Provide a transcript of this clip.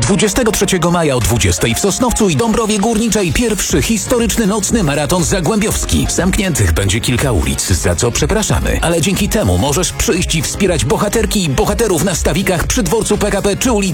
23 maja o 20 w Sosnowcu i Dąbrowie Górniczej pierwszy historyczny nocny maraton zagłębiowski. Zamkniętych będzie kilka ulic, za co przepraszamy, ale dzięki temu możesz przyjść i wspierać bohaterki i bohaterów na stawikach przy dworcu PKP czy ulicy